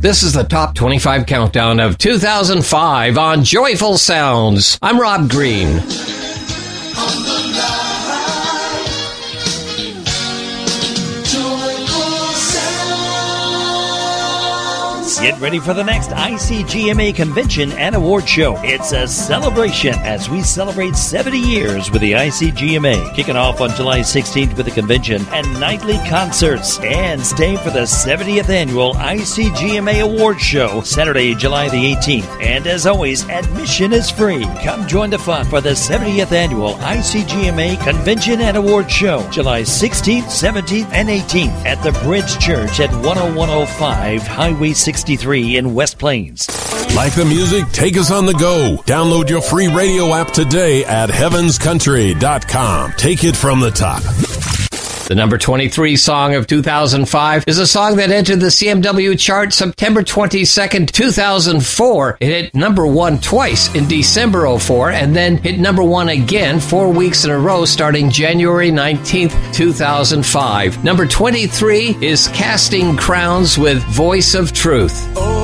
This is the Top 25 Countdown of 2005 on Joyful Sounds. I'm Rob Green. Get ready for the next ICGMA Convention and Award Show. It's a celebration as we celebrate 70 years with the ICGMA. Kicking off on July 16th with a convention and nightly concerts. And stay for the 70th Annual ICGMA Award Show, Saturday, July the 18th. And as always, admission is free. Come join the fun for the 70th Annual ICGMA Convention and Award Show, July 16th, 17th, and 18th at the Bridge Church at 10105 Highway 63 in West Plains. Like the music? Take us on the go. Download your free radio app today at heavenscountry.com. Take it from the top. The number 23 song of 2005 is a song that entered the CMW chart September 22nd, 2004. It hit number one twice in December 04 and then hit number one again 4 weeks in a row starting January 19th, 2005. Number 23 is Casting Crowns with Voice of Truth.